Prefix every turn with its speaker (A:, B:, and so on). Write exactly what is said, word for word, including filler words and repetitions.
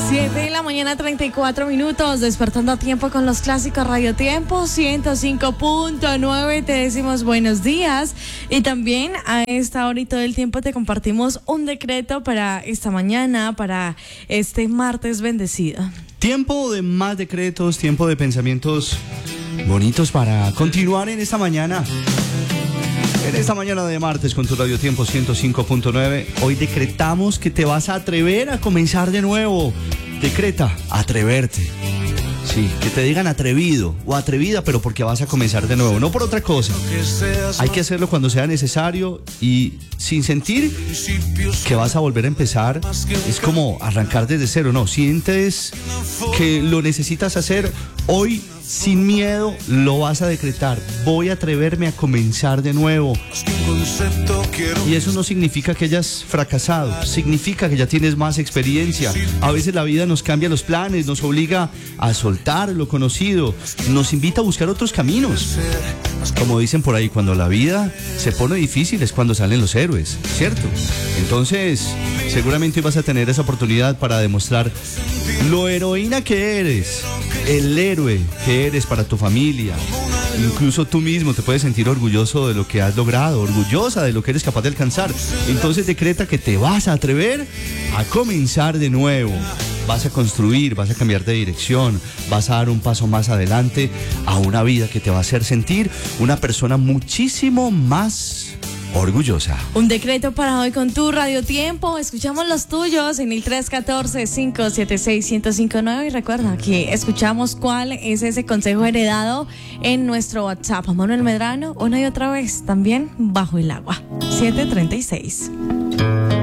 A: siete de la mañana, treinta y cuatro minutos, despertando a tiempo con los clásicos Radio Tiempo ciento cinco punto nueve. Te decimos buenos días y también a esta hora y todo el tiempo te compartimos un decreto para esta mañana, para este martes bendecido.
B: Tiempo de más decretos, tiempo de pensamientos bonitos para continuar en esta mañana. En esta mañana de martes con tu Radio Tiempo ciento cinco punto nueve, hoy decretamos que te vas a atrever a comenzar de nuevo. Decreta, atreverte. Sí, que te digan atrevido o atrevida, pero porque vas a comenzar de nuevo, no por otra cosa. Hay que hacerlo cuando sea necesario y sin sentir que vas a volver a empezar. Es como arrancar desde cero, no. Sientes que lo necesitas hacer hoy. Sin miedo lo vas a decretar. Voy a atreverme a comenzar de nuevo. Y eso no significa que hayas fracasado, significa que ya tienes más experiencia. A veces la vida nos cambia los planes, nos obliga a soltar lo conocido, nos invita a buscar otros caminos. Como dicen por ahí, cuando la vida se pone difícil es cuando salen los héroes, ¿cierto? Entonces, seguramente vas a tener esa oportunidad para demostrar lo heroína que eres, el héroe que eres para tu familia. Incluso tú mismo te puedes sentir orgulloso de lo que has logrado, orgullosa de lo que eres capaz de alcanzar. Entonces decreta que te vas a atrever a comenzar de nuevo. Vas a construir, vas a cambiar de dirección, vas a dar un paso más adelante a una vida que te va a hacer sentir una persona muchísimo más orgullosa.
A: Un decreto para hoy con tu Radio Tiempo. Escuchamos los tuyos en el tres uno cuatro, cinco siete seis, uno cero cinco nueve y recuerda que escuchamos cuál es ese consejo heredado en nuestro WhatsApp. Manuel Medrano, una y otra vez, también bajo el agua. siete treinta y seis.